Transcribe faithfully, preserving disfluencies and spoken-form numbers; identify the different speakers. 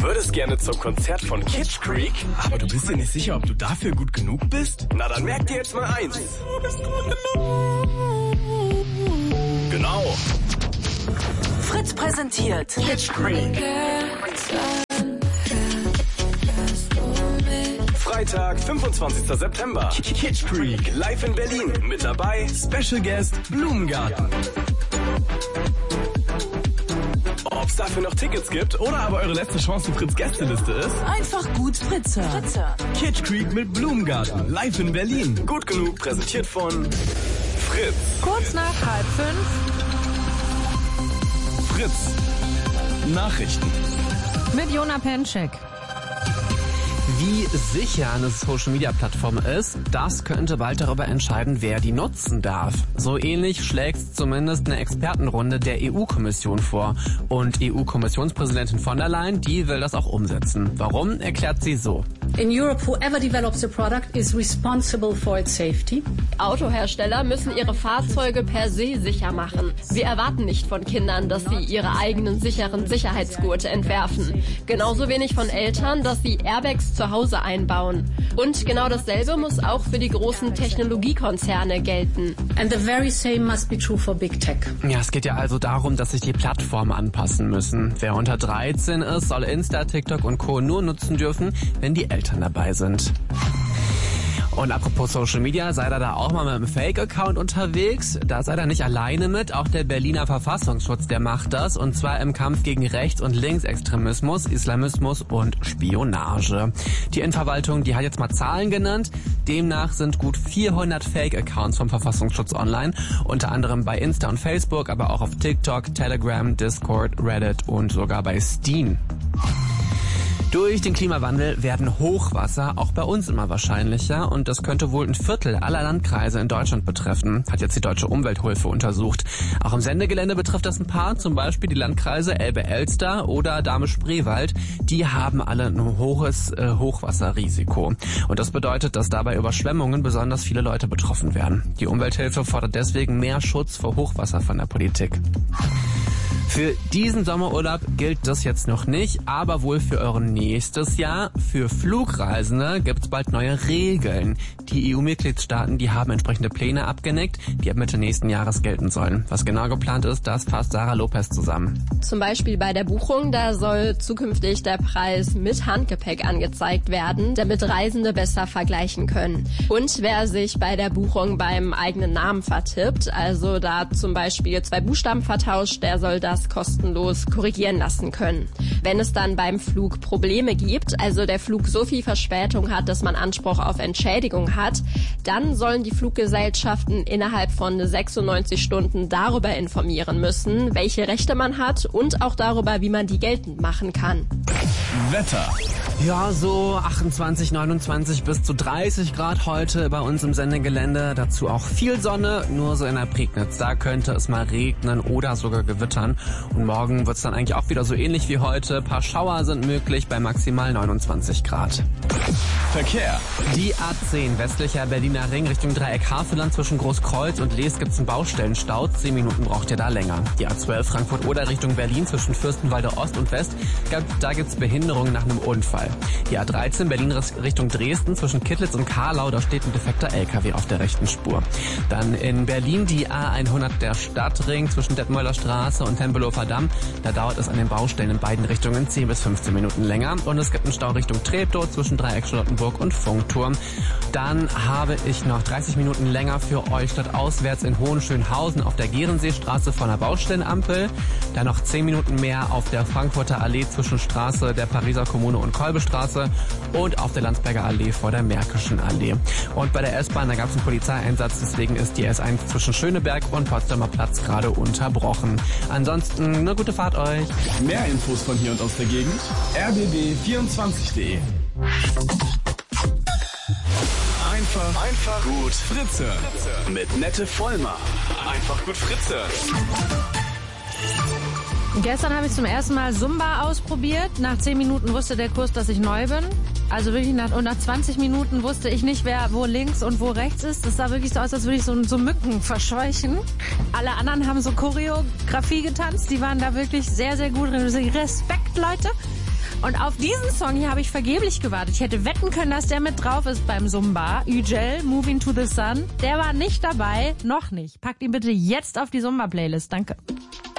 Speaker 1: würdest gerne zum Konzert von Kitsch Creek,
Speaker 2: aber du bist dir nicht sicher, ob du dafür gut genug bist?
Speaker 1: Na, dann merk dir jetzt mal eins. Du bist gut genug. Genau.
Speaker 3: Fritz präsentiert Kitsch Creek.
Speaker 1: Freitag, fünfundzwanzigster September.
Speaker 2: Kitsch Creek,
Speaker 1: live in Berlin. Mit dabei
Speaker 2: Special Guest Blumengarten.
Speaker 1: Ob es dafür noch Tickets gibt oder aber eure letzte Chance für Fritz Gästeliste ist,
Speaker 3: einfach gut Fritze. Fritze.
Speaker 2: Kitsch Creek mit Blumengarten, live in Berlin.
Speaker 1: Gut genug, präsentiert von Fritz.
Speaker 4: Kurz nach halb fünf.
Speaker 2: Fritz. Nachrichten.
Speaker 4: Mit Jona Penczek.
Speaker 5: Wie sicher eine Social-Media-Plattform ist, das könnte bald darüber entscheiden, wer die nutzen darf. So ähnlich schlägt zumindest eine Expertenrunde der E U-Kommission vor. Und E U-Kommissionspräsidentin von der Leyen, die will das auch umsetzen. Warum, erklärt sie so.
Speaker 6: In Europe, whoever develops a product is responsible for its safety.
Speaker 7: Autohersteller müssen ihre Fahrzeuge per se sicher machen. Wir erwarten nicht von Kindern, dass sie ihre eigenen sicheren Sicherheitsgurte entwerfen. Genauso wenig von Eltern, dass sie Airbags zu Hause einbauen. Und genau dasselbe muss auch für die großen Technologiekonzerne gelten.
Speaker 6: And the very same must be true for big tech.
Speaker 5: Ja, es geht ja also darum, dass sich die Plattformen anpassen müssen. Wer unter dreizehn ist, soll Insta, TikTok und Co. nur nutzen dürfen, wenn die Eltern dabei sind. Und apropos Social Media, seid ihr da auch mal mit einem Fake-Account unterwegs? Da seid ihr nicht alleine mit, auch der Berliner Verfassungsschutz, der macht das. Und zwar im Kampf gegen Rechts- und Linksextremismus, Islamismus und Spionage. Die Innenverwaltung, die hat jetzt mal Zahlen genannt. Demnach sind gut vierhundert Fake-Accounts vom Verfassungsschutz online. Unter anderem bei Insta und Facebook, aber auch auf TikTok, Telegram, Discord, Reddit und sogar bei Steam. Durch den Klimawandel werden Hochwasser auch bei uns immer wahrscheinlicher und das könnte wohl ein Viertel aller Landkreise in Deutschland betreffen, hat jetzt die Deutsche Umwelthilfe untersucht. Auch im Sendegelände betrifft das ein paar, zum Beispiel die Landkreise Elbe-Elster oder Dahme-Spreewald. Die haben alle ein hohes äh, Hochwasserrisiko. Und das bedeutet, dass dabei Überschwemmungen besonders viele Leute betroffen werden. Die Umwelthilfe fordert deswegen mehr Schutz vor Hochwasser von der Politik. Für diesen Sommerurlaub gilt das jetzt noch nicht, aber wohl für euren nächstes Jahr. Für Flugreisende gibt's bald neue Regeln. Die E U-Mitgliedstaaten, die haben entsprechende Pläne abgenickt, die ab Mitte nächsten Jahres gelten sollen. Was genau geplant ist, das fasst Sarah Lopez zusammen.
Speaker 7: Zum Beispiel bei der Buchung, da soll zukünftig der Preis mit Handgepäck angezeigt werden, damit Reisende besser vergleichen können. Und wer sich bei der Buchung beim eigenen Namen vertippt, also da zum Beispiel zwei Buchstaben vertauscht, der soll das kostenlos korrigieren lassen können. Wenn es dann beim Flug Probleme gibt, also der Flug so viel Verspätung hat, dass man Anspruch auf Entschädigung hat, dann sollen die Fluggesellschaften innerhalb von sechsundneunzig Stunden darüber informieren müssen, welche Rechte man hat und auch darüber, wie man die geltend machen kann.
Speaker 2: Wetter.
Speaker 5: Ja, so achtundzwanzig, neunundzwanzig bis zu dreißig Grad heute bei uns im Sendegelände. Dazu auch viel Sonne, nur so in der Prignitz. Da könnte es mal regnen oder sogar gewittern. Und morgen wird es dann eigentlich auch wieder so ähnlich wie heute. Ein paar Schauer sind möglich bei maximal neunundzwanzig Grad.
Speaker 2: Verkehr.
Speaker 5: Die A zehn, westlicher Berliner Ring Richtung Dreieck Havelland zwischen Großkreuz und Lees gibt's einen Baustellenstau. Zehn Minuten braucht ihr da länger. Die A zwölf Frankfurt-Oder Richtung Berlin zwischen Fürstenwalde Ost und West. Da gibt's Behinderungen nach einem Unfall. Die A dreizehn Berlin Richtung Dresden zwischen Kittlitz und Karlau, da steht ein defekter L K W auf der rechten Spur. Dann in Berlin die A hundert der Stadtring zwischen Detmolder Straße und Tempelhofer Damm. Da dauert es an den Baustellen in beiden Richtungen zehn bis fünfzehn Minuten länger. Und es gibt einen Stau Richtung Treptow zwischen Dreieck Charlottenburg und Funkturm. Dann habe ich noch dreißig Minuten länger für euch stadtauswärts in Hohenschönhausen auf der Gehrenseestraße vor einer Baustellenampel. Dann noch zehn Minuten mehr auf der Frankfurter Allee zwischen Straße der Pariser Kommune und Kolbestraße und auf der Landsberger Allee vor der Märkischen Allee. Und bei der S-Bahn, da gab es einen Polizeieinsatz, deswegen ist die S eins zwischen Schöneberg und Potsdamer Platz gerade unterbrochen. Ansonsten eine gute Fahrt euch.
Speaker 2: Mehr Infos von hier und aus der Gegend r b b vierundzwanzig punkt de. Einfach, einfach gut Fritze. Fritze. Mit Nette Vollmer. Einfach gut Fritze.
Speaker 4: Gestern habe ich zum ersten Mal Zumba ausprobiert. Nach zehn Minuten wusste der Kurs, dass ich neu bin. Also wirklich nach, und nach zwanzig Minuten wusste ich nicht, wer wo links und wo rechts ist. Das sah wirklich so aus, als würde ich so, so Mücken verscheuchen. Alle anderen haben so Choreografie getanzt. Die waren da wirklich sehr, sehr gut. Respekt, Leute. Und auf diesen Song hier habe ich vergeblich gewartet. Ich hätte wetten können, dass der mit drauf ist beim Zumba. Yücel, Moving to the Sun. Der war nicht dabei, noch nicht. Packt ihn bitte jetzt auf die Zumba-Playlist. Danke.